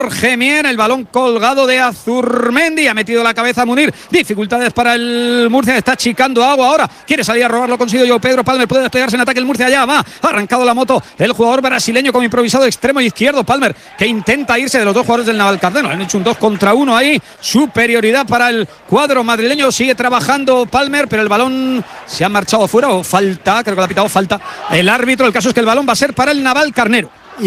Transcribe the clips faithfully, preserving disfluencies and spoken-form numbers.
Jorge Mier, el balón colgado de Azurmendi, ha metido la cabeza a Munir, dificultades para el Murcia, está achicando agua ahora, quiere salir a robarlo, consigo yo, Pedro Palmer puede despegarse en ataque, el Murcia ya va, ha arrancado la moto el jugador brasileño como improvisado extremo izquierdo, Palmer, que intenta irse de los dos jugadores del Navalcarnero, han hecho un dos contra uno ahí, superioridad para el cuadro madrileño, sigue trabajando Palmer, pero el balón se ha marchado fuera, o falta, creo que le ha pitado falta el árbitro, el caso es que el balón va a ser para el Navalcarnero.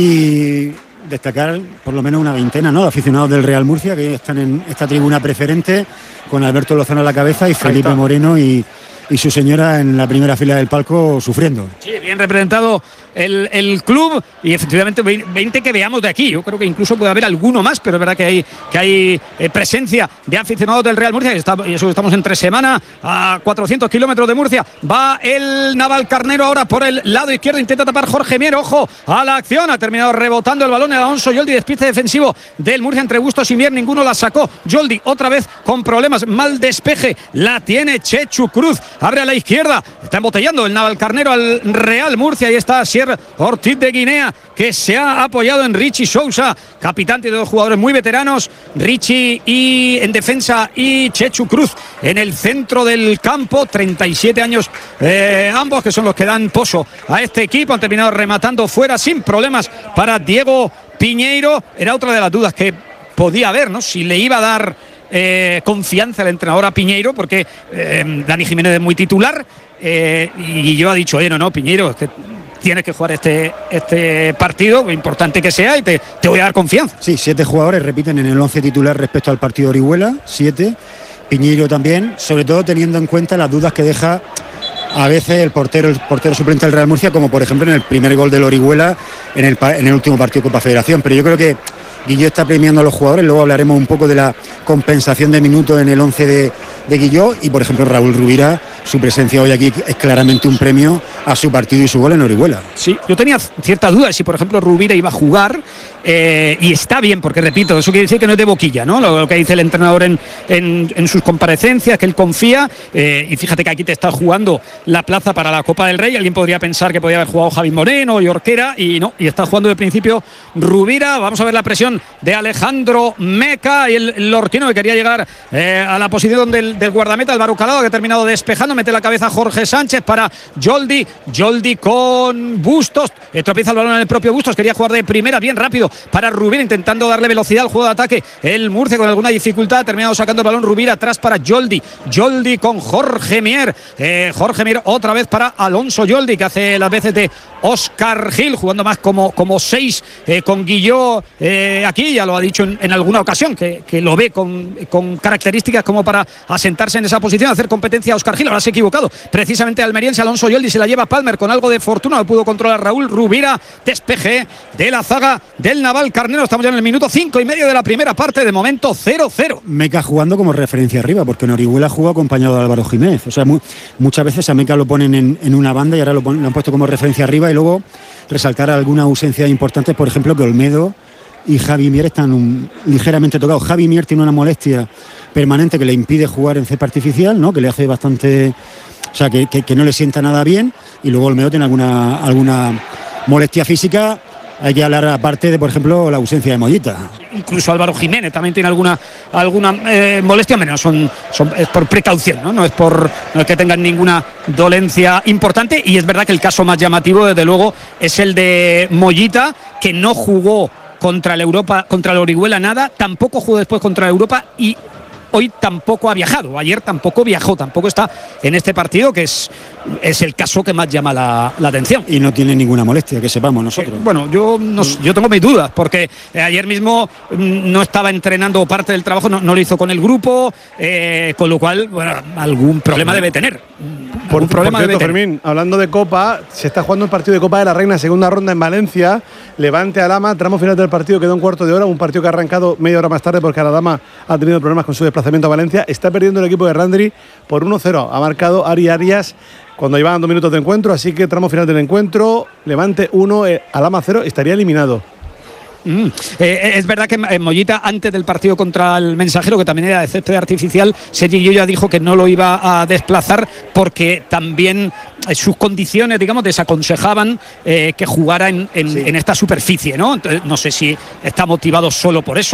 Y destacar por lo menos una veintena, ¿no?, de aficionados del Real Murcia que están en esta tribuna preferente con Alberto Lozano a la cabeza y Felipe Moreno y, y su señora en la primera fila del palco sufriendo. Sí, bien representado el, el club y efectivamente veinte que veamos de aquí. Yo creo que incluso puede haber alguno más, pero es verdad que hay, que hay eh, presencia de aficionados del Real Murcia. Y, está, y eso estamos entre semana a cuatrocientos kilómetros de Murcia. Va el Navalcarnero ahora por el lado izquierdo, intenta tapar Jorge Mier, ojo a la acción, ha terminado rebotando el balón el Alonso Yoldi, despiste defensivo del Murcia entre Bustos y Mier, ninguno la sacó. Yoldi otra vez con problemas, mal despeje, la tiene Chechu Cruz, abre a la izquierda, está embotellando el Navalcarnero al Real Murcia, y está Sierra Ortiz de Guinea, que se ha apoyado en Richie Sousa, capitán de dos jugadores muy veteranos, Richie y en defensa y Chechu Cruz en el centro del campo, treinta y siete años eh, ambos, que son los que dan poso a este equipo, han terminado rematando fuera sin problemas para Diego Piñeiro. Era otra de las dudas que podía haber, ¿no?, si le iba a dar eh, confianza el entrenador a Piñeiro, porque eh, Dani Jiménez es muy titular eh, y yo ha dicho, oye, no, no, Piñeiro, es que tienes que jugar este, este partido, importante que sea, y te, te voy a dar confianza. Sí, siete jugadores repiten en el once titular respecto al partido de Orihuela, siete, Piñeiro también, sobre todo teniendo en cuenta las dudas que deja a veces el portero, el portero suplente del Real Murcia, como por ejemplo en el primer gol del Orihuela en el, en el último partido de Copa Federación. Pero yo creo que Guilló está premiando a los jugadores, luego hablaremos un poco de la compensación de minutos en el once de, de Guilló, y por ejemplo Raúl Rubira, su presencia hoy aquí es claramente un premio a su partido y su gol en Orihuela. Sí, yo tenía cierta duda de si por ejemplo Rubira iba a jugar, eh, y está bien, porque repito, eso quiere decir que no es de boquilla, ¿no? Lo, lo que dice el entrenador en, en, en sus comparecencias, que él confía, eh, y fíjate que aquí te está jugando la plaza para la Copa del Rey. Alguien podría pensar que podía haber jugado Javi Moreno y Orquera, y no, y está jugando de principio Rubira. Vamos a ver la presión de Alejandro Meca y el lorquino, que quería llegar eh, a la posición del, del guardameta, Álvaro Calado, que ha terminado despejando, mete la cabeza Jorge Sánchez para Yoldi, Yoldi con Bustos, eh, tropieza el balón en el propio Bustos, quería jugar de primera, bien rápido para Rubira, intentando darle velocidad al juego de ataque, el Murcia con alguna dificultad, ha terminado sacando el balón Rubira atrás para Yoldi, Yoldi con Jorge Mier, eh, Jorge Mier otra vez para Alonso Yoldi, que hace las veces de Óscar Gil, jugando más como, como seis, eh, con Guilló eh, aquí, ya lo ha dicho en, en alguna ocasión, que, que lo ve con, con características como para asentarse en esa posición, hacer competencia a Óscar Gil. Ahora se ha equivocado, precisamente almeriense Alonso Yoldi, se la lleva Palmer con algo de fortuna, lo pudo controlar Raúl Rubira, despeje de la zaga del Navalcarnero. Estamos ya en el minuto cinco y medio de la primera parte, de momento cero cero. Meca jugando como referencia arriba, porque en Orihuela jugó acompañado de Álvaro Jiménez, o sea, muy, muchas veces a Meca lo ponen en, en una banda y ahora lo, ponen, lo han puesto como referencia arriba, y luego resaltar alguna ausencia importante, por ejemplo que Olmedo y Javi Mier están un, ligeramente tocados. Javi Mier tiene una molestia permanente que le impide jugar en césped artificial, ¿no?, que le hace bastante, o sea, que, que, que no le sienta nada bien, y luego Olmedo tiene alguna, alguna molestia física. Hay que hablar aparte de, por ejemplo, la ausencia de Mollita. Incluso Álvaro Jiménez también tiene alguna alguna eh, molestia, menos son, son es por precaución, ¿no? No es por no es que tengan ninguna dolencia importante. Y es verdad que el caso más llamativo, desde luego, es el de Mollita, que no jugó contra el Europa, contra el Orihuela nada, tampoco jugó después contra el Europa, y hoy tampoco ha viajado, ayer tampoco viajó, tampoco está en este partido, que es, es el caso que más llama la, la atención. Y no tiene ninguna molestia, que sepamos nosotros. Eh, bueno, yo no, yo tengo mis dudas, porque eh, ayer mismo mm, no estaba entrenando, parte del trabajo no, no lo hizo con el grupo, eh, con lo cual, bueno, algún problema debe tener. Por, un problema por cierto, debe tener. Fermín, hablando de Copa, se está jugando el partido de Copa de la Reina, segunda ronda en Valencia. Levante Alhama, tramo final del partido, queda un cuarto de hora, un partido que ha arrancado media hora más tarde porque Alhama ha tenido problemas con su desplazamiento a Valencia. Está perdiendo el equipo de Randri por uno cero. Ha marcado Ari Arias cuando llevaban dos minutos de encuentro, así que tramo final del encuentro, Levante uno, eh, Alhama cero, estaría eliminado. Mm. Eh, es verdad que en Mollita, antes del partido contra el Mensajero, que también era de césped artificial, Sergi ya dijo que no lo iba a desplazar porque también sus condiciones, digamos, desaconsejaban eh, que jugara en, en, sí. en esta superficie, ¿no? Entonces, no sé si está motivado solo por eso.